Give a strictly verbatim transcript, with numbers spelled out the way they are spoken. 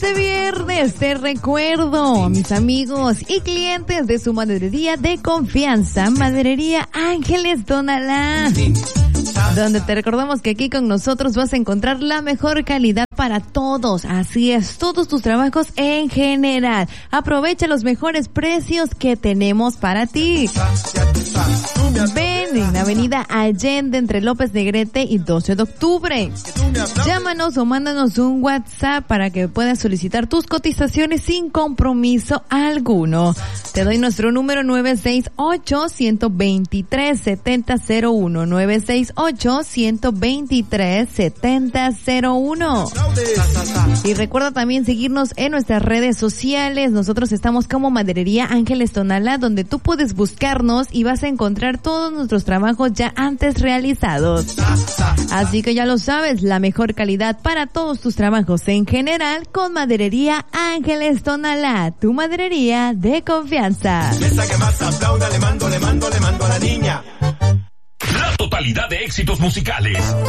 este viernes te recuerdo, mis amigos y clientes de su maderería de confianza, Maderería Ángeles Tonalá, donde te recordamos que aquí con nosotros vas a encontrar la mejor calidad para todos. Así es, todos tus trabajos en general. Aprovecha los mejores precios que tenemos para ti. Ven en Avenida Allende entre López Negrete y doce de octubre. Llámanos o mándanos un WhatsApp para que puedas solicitar tus cotizaciones sin compromiso alguno. Te doy nuestro número nueve seis ocho, uno dos tres, siete cero cero uno. nueve seis ocho, uno dos tres, siete cero cero uno. Y recuerda también seguirnos en nuestras redes sociales. Nosotros estamos como Maderería Ángeles Tonalá, donde tú puedes buscarnos y vas a encontrar todos nuestros trabajos ya antes realizados. Así que ya lo sabes, la mejor calidad para todos tus trabajos en general con Maderería Ángeles Tonalá, tu maderería de confianza. Esa que más aplauda, le mando, le mando, le mando a la niña. La totalidad de éxitos musicales